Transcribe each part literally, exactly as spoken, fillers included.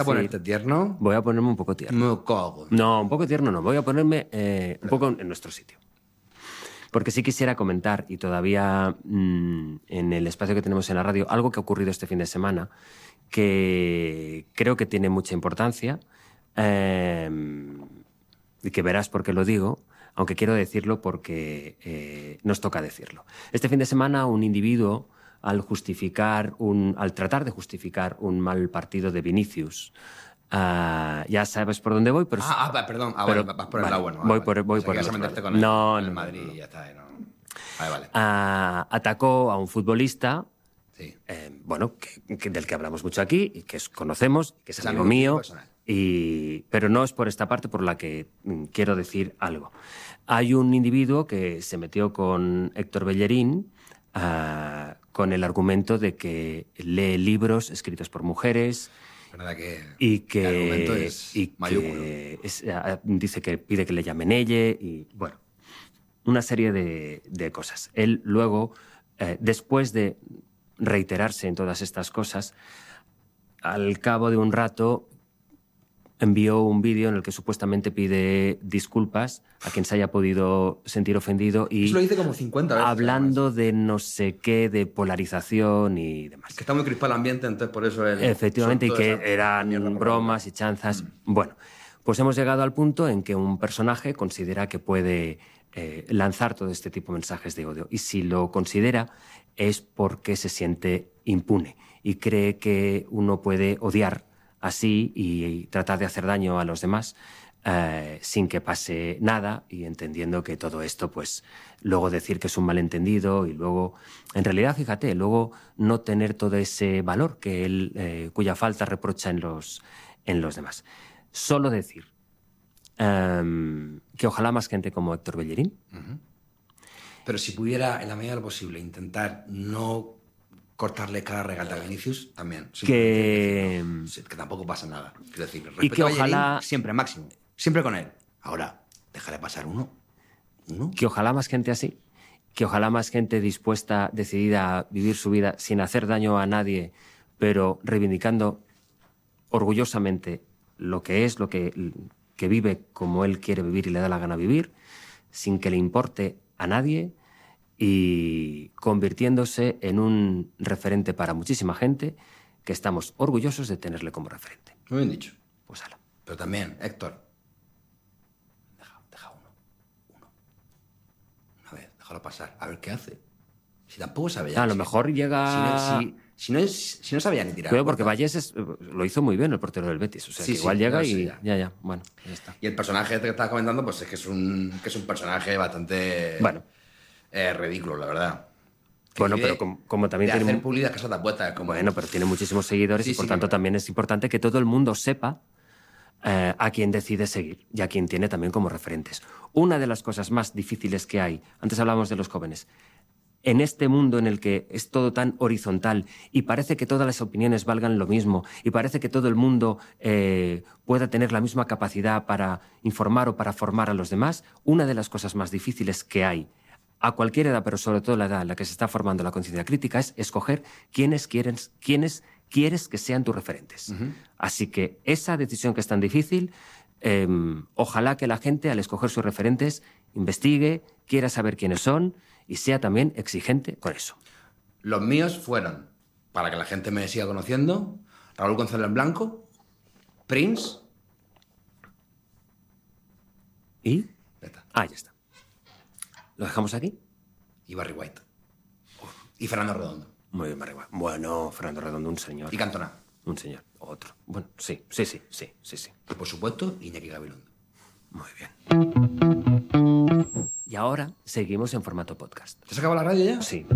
¿A ponerte sí. tierno? Voy a ponerme un poco tierno. Me cago. No, un poco tierno no. Voy a ponerme eh, un poco en nuestro sitio. Porque sí quisiera comentar, y todavía mmm, en el espacio que tenemos en la radio, algo que ha ocurrido este fin de semana, que creo que tiene mucha importancia, eh, y que verás por qué lo digo, aunque quiero decirlo porque eh, nos toca decirlo. Este fin de semana un individuo, al justificar un, al tratar de justificar un mal partido de Vinicius, uh, ya sabes por dónde voy, pero... Ah, ah perdón, ah, pero, vale, vas por el lado bueno. Voy vale, por, voy o sea, por el otro lado. Con el, no, con el no, Madrid no. y ya está. No. Vale, vale. Uh, atacó a un futbolista, sí. eh, bueno, que, que, del que hablamos mucho aquí, y que es, conocemos, que es, es amigo mío, y, pero no es por esta parte por la que mm, quiero decir algo. Hay un individuo que se metió con Héctor Bellerín, Uh, con el argumento de que lee libros escritos por mujeres que y que, el argumento es y que es, uh, dice que pide que le llamen ella y bueno, una serie de, de cosas. Él luego, uh, después de reiterarse en todas estas cosas, al cabo de un rato envió un vídeo en el que supuestamente pide disculpas a quien se haya podido sentir ofendido y eso lo dice como cincuenta veces. Hablando además. de no sé qué, de polarización y demás. Que está muy crispado el ambiente, entonces por eso... El, Efectivamente, y que eran bromas y chanzas. Mm. Bueno, pues hemos llegado al punto en que un personaje considera que puede eh, lanzar todo este tipo de mensajes de odio. Y si lo considera es porque se siente impune y cree que uno puede odiar así y, y tratar de hacer daño a los demás eh, sin que pase nada y entendiendo que todo esto, pues, luego decir que es un malentendido y luego, en realidad, fíjate, luego no tener todo ese valor que él, eh, cuya falta reprocha en los, en los demás. Solo decir eh, que ojalá más gente como Héctor Bellerín. Uh-huh. Pero si pudiera, en la medida de lo posible, intentar no... cortarle cada regata a Vinicius también. Que... Decir, no, que tampoco pasa nada. Quiero decir, y que ojalá... siempre máximo. Siempre con él. Ahora, déjale pasar uno. uno. Que ojalá más gente así. Que ojalá más gente dispuesta, decidida a vivir su vida sin hacer daño a nadie, pero reivindicando orgullosamente lo que es, lo que, que vive como él quiere vivir y le da la gana vivir, sin que le importe a nadie, y convirtiéndose en un referente para muchísima gente que estamos orgullosos de tenerle como referente. Muy bien dicho. Pues ala. Pero también, Héctor, deja, deja uno, uno. Una vez, déjalo pasar, a ver qué hace. Si tampoco sabe ya. A lo mejor llega... Si no, si, si no, es, si no sabía ni tirar. Pero porque Vallés es, lo hizo muy bien, el portero del Betis. O sea, sí, que igual sí, llega no, y sí, ya. ya. ya, ya, bueno, ya está. Y el personaje que estaba comentando, pues es que es un, que es un personaje bastante... Bueno. Eh, ridículo, la verdad. Que bueno, pero como, como también de tiene... hacer publicidad casas de apuestas. Como... Bueno, pero tiene muchísimos seguidores sí, y por sí, tanto pero... también es importante que todo el mundo sepa eh, a quién decide seguir y a quién tiene también como referentes. Una de las cosas más difíciles que hay, antes hablábamos de los jóvenes, en este mundo en el que es todo tan horizontal y parece que todas las opiniones valgan lo mismo y parece que todo el mundo eh, pueda tener la misma capacidad para informar o para formar a los demás, una de las cosas más difíciles que hay a cualquier edad, pero sobre todo la edad en la que se está formando la conciencia crítica, es escoger quiénes, quieren, quiénes quieres que sean tus referentes. Uh-huh. Así que esa decisión que es tan difícil, eh, ojalá que la gente, al escoger sus referentes, investigue, quiera saber quiénes son y sea también exigente con eso. Los míos fueron, para que la gente me siga conociendo, Raúl González Blanco, Prince... ¿Y? Ya está. Ah, ya está. ¿Lo dejamos aquí? Y Barry White. Uf. Y Fernando Redondo. Muy bien, Barry White. Bueno, Fernando Redondo, un señor. Y Cantona. Un señor. Otro. Bueno, sí, sí, sí, sí, sí, sí. Y por supuesto, Iñaki Gabilondo. Muy bien. Y ahora seguimos en formato podcast. ¿Te has acabado la radio ya? Sí.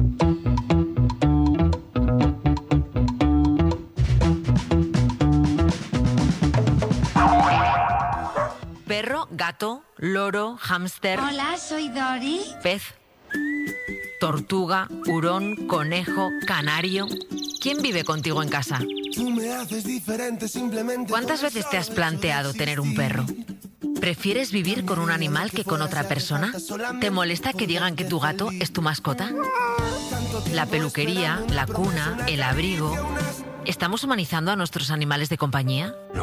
Perro, gato, loro, hámster... Hola, soy Dori. Pez, tortuga, hurón, conejo, canario... ¿Quién vive contigo en casa? Tú me haces diferente simplemente. ¿Cuántas veces te has planteado tener un perro? ¿Prefieres vivir con un animal que con otra persona? ¿Te molesta que digan que tu gato es tu mascota? La peluquería, la cuna, el abrigo... ¿Estamos humanizando a nuestros animales de compañía?